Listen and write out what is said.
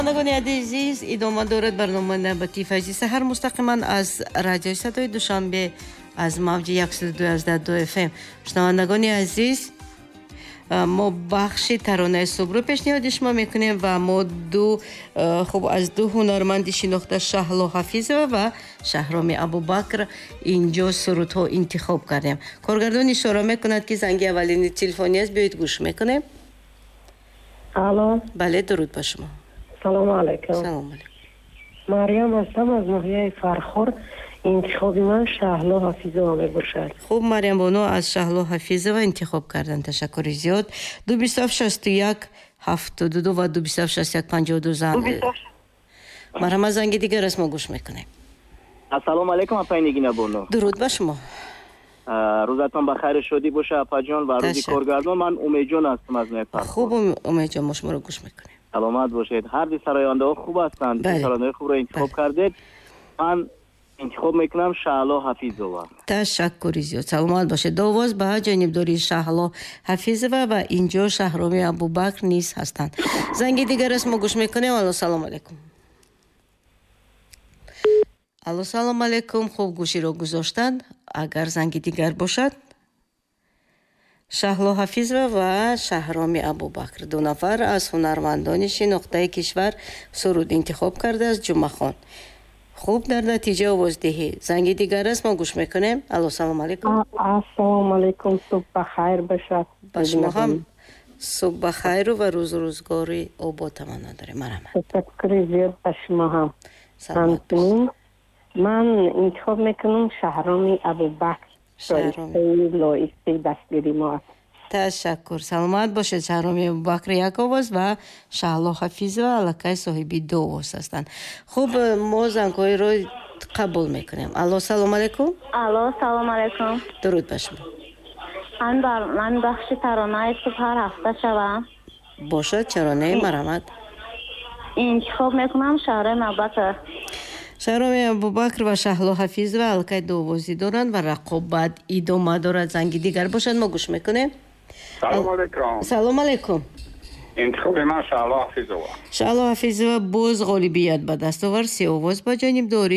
نگونی عزیز ادامه دارد برنامه نباتی فیضی سحر مستقیما از رادیوی صدای دوشنبه از موج 102.2 FM. شنوندگان عزیز ما بخش ترانه صبح رو پیشنهاد شما میکنیم و ما از دو هنرمند شناخته شهلا حفیظ و شهرام ابوبکر اینجا سرودها انتخاب کردیم. کارگردان اشاره میکند که زنگ اولین تلفنی است، بیایید گوش میکنیم. الو. بله درود با شما. سلام علیکم. سلام علیکم. مریم هستم از ناحیه فرخار. انتخاب من شهلا حفیظه می باشد. خوب مریم بانو از شهلا حفیظه و انتخاب کردن، تشکر زیاد. 2761 72 و 2761 52 زنگ. مریم از زنگ دیگر اسم گوش میکنیم. السلام علیکم اپای نگینه بانو. درود با شما. روزتان بخیر شدی باشه اپا جان و روزی کارگردان. من امید جان هستم از نفر. خوب امید جان، ما شما رو گوش میکنیم. سلامت باشید. هر دی سراینده ها خوب هستند. سراینده خوب رو انتخاب کردید. من انتخاب میکنم شهلا حفیظه. تشکر زیاد. سلامت باشید. داواز به جانبداری شهلا حفیظه و اینجا شهرام ابوبکر نیز هستند. زنگ دیگر است ما گوش میکنیم. الو سلام علیکم. الو سلام علیکم. خوب گوشی رو گذاشتند. اگر زنگ دیگر باشد شهلا حفیظه و شهرام ابوبکر دو نفر از هنرمندان شناخته کشور سرود انتخاب کرده از جمعه خان. خوب در نتیجه آوازدهی. زنگ دیگر است ما گوش میکنیم. الو سلام علیکم. السلام علیکم. صبح بخیر باشد. با شما هم صبح بخیر و روز روزگاری آباد تمنا داریم. مرحبا. تشکر زیاد به شما هم. سلامت باشید. من انتخاب میکنم شهرام ابوبکر. لایسته دستگیری ما. تشکر. سلامت باشید. شهرام ابوبکر یک آواز و شهلا حفیظه و علاقه صاحبی دو آواز هستند. خوب ما زنگ‌های رو قبول میکنیم. الو سلام علیکم. الو سلام علیکم. درود بر شما. من بخش ترانه صبح هر هفته شوم. باشد. ترانه مرحمت. انتخاب میکنم شهرام ابوبکر. شهرام ابوبکر و شهلا حفیظ و الکای دو آوازی دارند و رقابت ادامه دارد. زنگ دیگر باشد ما گوش میکنیم. سلام علیکم. سلام علیکم. انتخاب من شهلا حفیظه. شهلا حفیظه باز غالبیت به دست آورد. 3 آواز با جانب داری.